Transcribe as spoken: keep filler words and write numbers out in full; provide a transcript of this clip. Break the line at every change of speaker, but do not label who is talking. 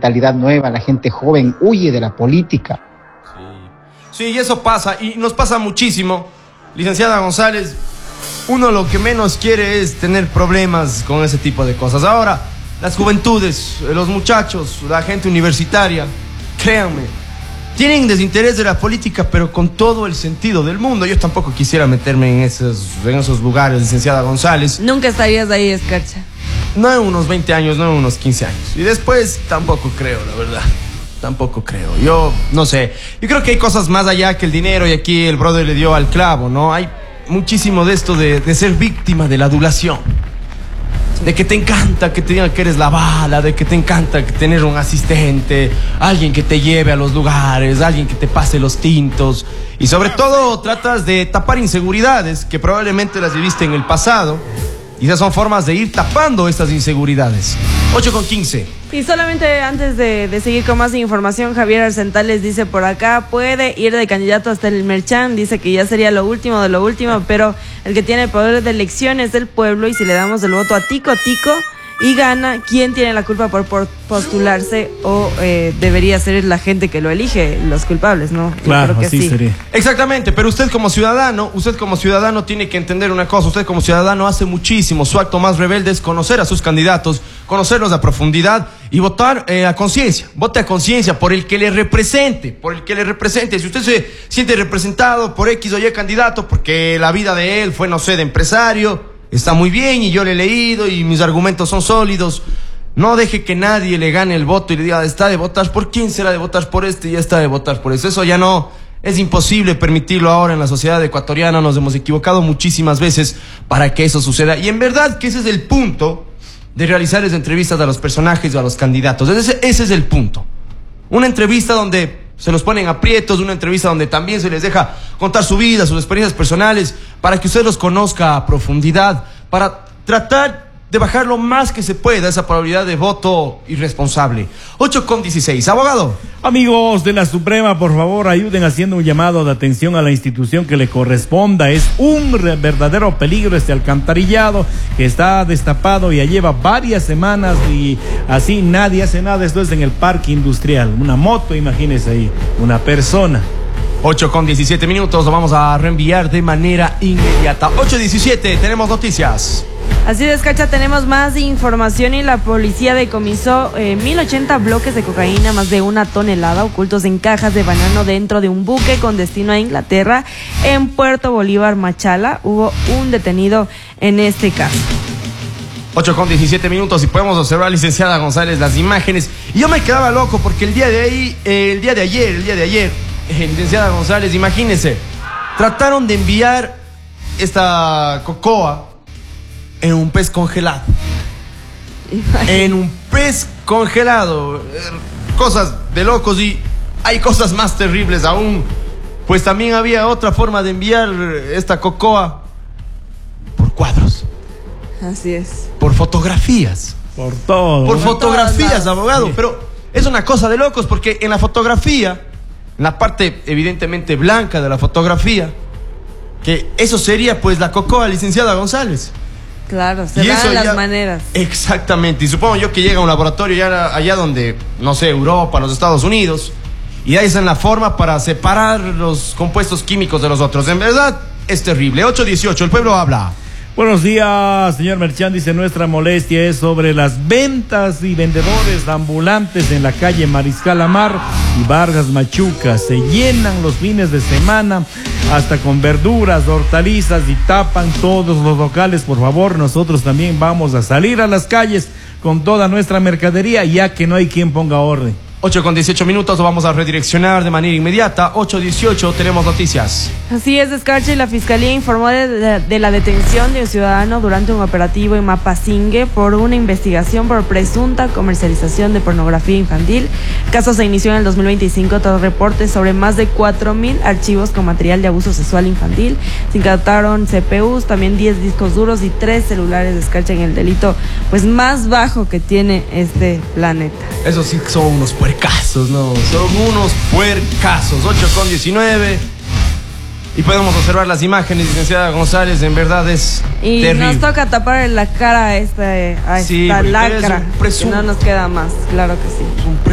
mentalidad nueva, la gente joven huye de la política.
Sí, y eso pasa, y nos pasa muchísimo. Licenciada González, uno lo que menos quiere es tener problemas con ese tipo de cosas. Ahora, las juventudes, los muchachos, la gente universitaria, créanme, tienen desinterés de la política, pero con todo el sentido del mundo. Yo tampoco quisiera meterme en esos, en esos lugares, licenciada González.
Nunca estarías ahí, Escarcha.
No en unos veinte años, no en unos quince años. Y después tampoco creo, la verdad. Tampoco creo. Yo no sé. Yo creo que hay cosas más allá que el dinero, y aquí el brother le dio al clavo, ¿no? Hay muchísimo de esto de, de ser víctima de la adulación. De que te encanta que te digan que eres la bala, de que te encanta que tener un asistente, alguien que te lleve a los lugares, alguien que te pase los tintos. Y sobre todo tratas de tapar inseguridades que probablemente las viviste en el pasado. Y esas son formas de ir tapando estas inseguridades. ocho con quince.
Y solamente antes de, de seguir con más información, Javier Arcentales dice por acá, puede ir de candidato hasta el Merchan, dice que ya sería lo último de lo último, pero el que tiene el poder de elección es del pueblo, y si le damos el voto a Tico Tico y gana, ¿quién tiene la culpa por, por postularse? O eh, debería ser la gente que lo elige, los culpables, ¿no? Yo
claro,
creo que
así
sí.
sería.
Exactamente, pero usted como ciudadano, usted como ciudadano tiene que entender una cosa. Usted como ciudadano hace muchísimo. Su acto más rebelde es conocer a sus candidatos, conocerlos a profundidad y votar eh, a conciencia. Vote a conciencia por el que le represente, por el que le represente. Si usted se siente representado por X o Y candidato, porque la vida de él fue, no sé, de empresario, está muy bien, y yo le he leído y mis argumentos son sólidos. No deje que nadie le gane el voto y le diga, está de votar por quién, será de votar por este y ya está de votar por eso. Eso ya no, es imposible permitirlo ahora en la sociedad ecuatoriana. Nos hemos equivocado muchísimas veces para que eso suceda. Y en verdad que ese es el punto de realizar esas entrevistas a los personajes o a los candidatos. Ese, ese es el punto. Una entrevista donde se los ponen aprietos, una entrevista donde también se les deja contar su vida, sus experiencias personales, para que usted los conozca a profundidad, para tratar de bajar lo más que se pueda esa probabilidad de voto irresponsable. ocho con dieciséis. Abogado.
Amigos de la Suprema, por favor, ayuden haciendo un llamado de atención a la institución que le corresponda. Es un verdadero peligro este alcantarillado que está destapado y ya lleva varias semanas y así nadie hace nada. Esto es en el parque industrial. Una moto, imagínese ahí, una persona.
ocho con diecisiete minutos, lo vamos a reenviar de manera inmediata. ocho diecisiete, tenemos noticias.
Así de Escarcha, tenemos más información y la policía decomisó eh, mil ochenta bloques de cocaína, más de una tonelada, ocultos en cajas de banano dentro de un buque con destino a Inglaterra en Puerto Bolívar, Machala. Hubo un detenido en este caso.
ocho con diecisiete minutos y podemos observar, licenciada González, las imágenes. Y yo me quedaba loco porque el día de ahí, eh, el día de ayer, el día de ayer, eh, licenciada González, imagínense, trataron de enviar esta cocoa en un pez congelado. Imagínate. En un pez congelado. Cosas de locos, y hay cosas más terribles aún. Pues también había otra forma de enviar esta cocoa por cuadros.
Así es.
Por fotografías.
Por todo.
Por fotografías, abogado. Sí. Pero es una cosa de locos porque en la fotografía, en la parte evidentemente blanca de la fotografía, que eso sería pues la cocoa, licenciada González.
Claro, se dan las maneras.
Exactamente. Y supongo yo que llega a un laboratorio ya allá donde, no sé, Europa, los Estados Unidos, y ahí están la forma para separar los compuestos químicos de los otros. En verdad, es terrible. ocho dieciocho, el pueblo habla.
Buenos días, señor Merchan. Dice, nuestra molestia es sobre las ventas y vendedores ambulantes en la calle Mariscal Amar y Vargas Machuca. Se llenan los fines de semana hasta con verduras, hortalizas, y tapan todos los locales. Por favor, nosotros también vamos a salir a las calles con toda nuestra mercadería, ya que no hay quien ponga orden.
ocho con dieciocho minutos, lo vamos a redireccionar de manera inmediata. ocho dieciocho, tenemos noticias.
Así es, Escarcha, y la Fiscalía informó de, de, de la detención de un ciudadano durante un operativo en Mapasingue por una investigación por presunta comercialización de pornografía infantil. El caso se inició en el dos mil veinticinco tras reportes sobre más de cuatro mil archivos con material de abuso sexual infantil. Se incautaron C P Us, también diez discos duros y tres celulares de Escarcha, en el delito pues más bajo que tiene este planeta.
Eso sí son unos puercasos, ¿no? Son unos puercasos. ocho con diecinueve. Y podemos observar las imágenes, licenciada González. En verdad es
y
terrible.
Nos toca tapar la cara a esta, a esta
sí,
lacra.
presun...
Que no nos queda más, claro que sí.